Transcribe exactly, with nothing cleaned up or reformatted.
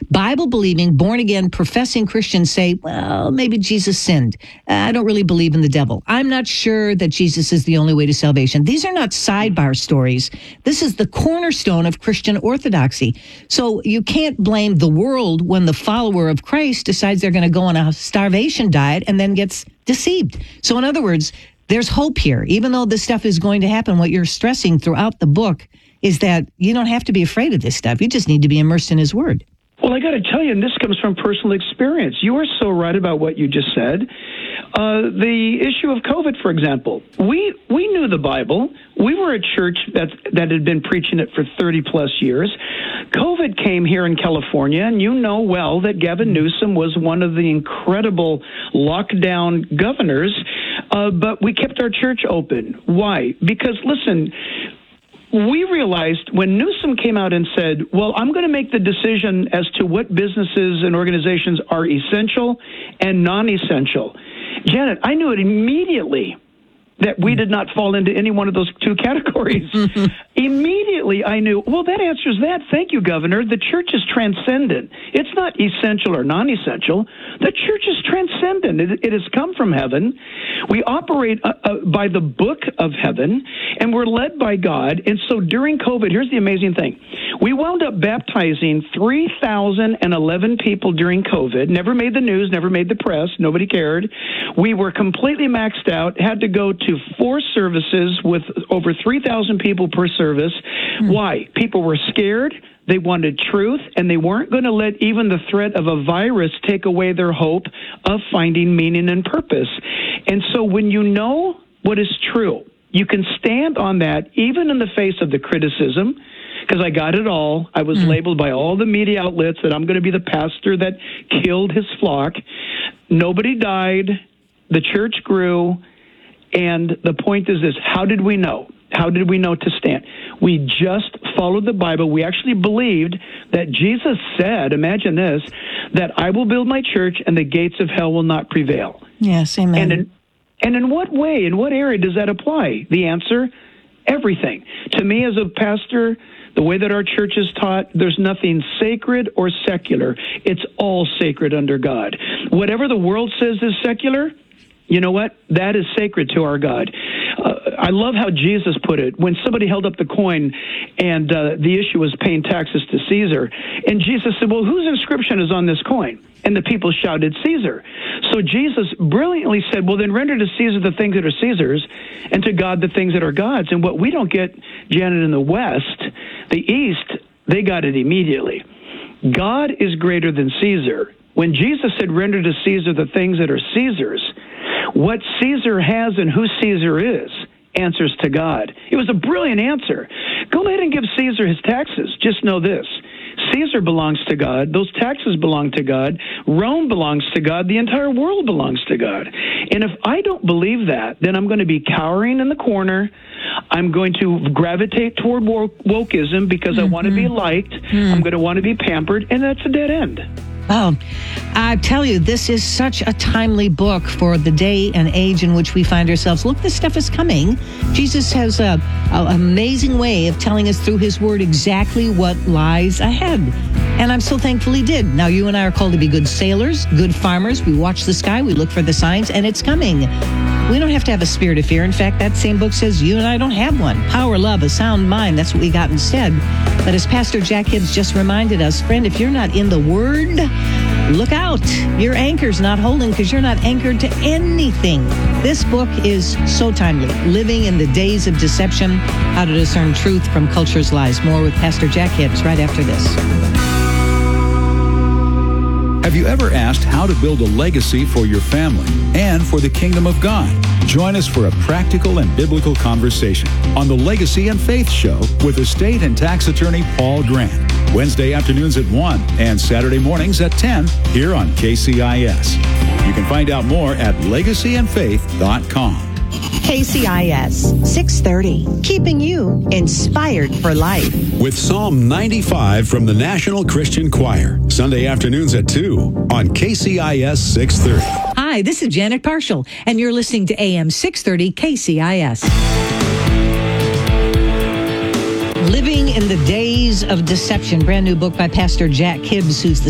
Bible-believing, born-again, professing Christians say, well, maybe Jesus sinned. I don't really believe in the devil. I'm not sure that Jesus is the only way to salvation. These are not sidebar stories. This is the cornerstone of Christian orthodoxy. So you can't blame the world when the follower of Christ decides they're going to go on a starvation diet and then gets deceived. So in other words, there's hope here. Even though this stuff is going to happen, what you're stressing throughout the book is that you don't have to be afraid of this stuff. You just need to be immersed in his word. Well, I got to tell you, and this comes from personal experience. You are so right about what you just said. Uh, the issue of COVID, for example, we we knew the Bible. We were a church that that had been preaching it for thirty plus years. COVID came here in California, and you know well that Gavin Newsom was one of the incredible lockdown governors, uh, but we kept our church open. Why? Because, listen, we realized when Newsom came out and said, well, I'm going to make the decision as to what businesses and organizations are essential and non-essential. Janet, I knew it immediately that we did not fall into any one of those two categories. Immediately, I knew, well, that answers that. Thank you, Governor. The church is transcendent. It's not essential or non-essential. The church is transcendent. It, it has come from heaven. We operate uh, uh, by the book of heaven, and we're led by God. And so during COVID, here's the amazing thing. We wound up baptizing three thousand eleven people during COVID. Never made the news, never made the press. Nobody cared. We were completely maxed out, had to go to four services with over three thousand people per service. Mm. Why? People were scared. They wanted truth, and they weren't going to let even the threat of a virus take away their hope of finding meaning and purpose. And so when you know what is true, you can stand on that even in the face of the criticism, because I got it all. I was mm. labeled by all the media outlets that I'm going to be the pastor that killed his flock. Nobody died. The church grew. And the point is this, how did we know? How did we know to stand? We just followed the Bible. We actually believed that Jesus said, imagine this, that I will build my church and the gates of hell will not prevail. Yes, amen. And in, and in what way, in what area does that apply? The answer, everything. To me as a pastor, the way that our church is taught, there's nothing sacred or secular. It's all sacred under God. Whatever the world says is secular, you know what? That is sacred to our God. Uh, I love how Jesus put it. When somebody held up the coin and uh, the issue was paying taxes to Caesar, and Jesus said, well, whose inscription is on this coin? And the people shouted, Caesar. So Jesus brilliantly said, well, then render to Caesar the things that are Caesar's and to God the things that are God's. And what we don't get, Janet, in the West, the East, they got it immediately. God is greater than Caesar. When Jesus said, render to Caesar the things that are Caesar's, what Caesar has and who Caesar is answers to God. It was a brilliant answer. Go ahead and give Caesar his taxes. Just know this. Caesar belongs to God. Those taxes belong to God. Rome belongs to God. The entire world belongs to God. And if I don't believe that, then I'm going to be cowering in the corner. I'm going to gravitate toward wokeism because mm-hmm. I want to be liked. Mm. I'm going to want to be pampered, and that's a dead end. Oh, I tell you, this is such a timely book for the day and age in which we find ourselves. Look, this stuff is coming. Jesus has a, a amazing way of telling us through his word exactly what lies ahead. And I'm so thankful he did. Now, you and I are called to be good sailors, good farmers. We watch the sky, we look for the signs, and it's coming. We don't have to have a spirit of fear. In fact, that same book says you and I don't have one. Power, love, a sound mind. That's what we got instead. But as Pastor Jack Hibbs just reminded us, friend, if you're not in the Word, look out. Your anchor's not holding because you're not anchored to anything. This book is so timely. Living in the days of deception, how to discern truth from culture's lies. More with Pastor Jack Hibbs right after this. Have you ever asked how to build a legacy for your family and for the kingdom of God? Join us for a practical and biblical conversation on the Legacy and Faith Show with estate and tax attorney Paul Grant. Wednesday afternoons at one and Saturday mornings at ten here on K C I S. You can find out more at legacy and faith dot com. K C I S six thirty, keeping you inspired for life. With Psalm ninety-five from the National Christian Choir. Sunday afternoons at two on K C I S six thirty. Hi, this is Janet Parshall, and you're listening to A M six thirty K C I S. Living in the Days of Deception, brand new book by Pastor Jack Hibbs, who's the